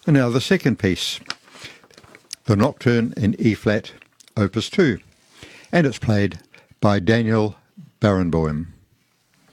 And now the second piece, the Nocturne in E-flat, Opus 2, and it's played by Daniel Barenboim.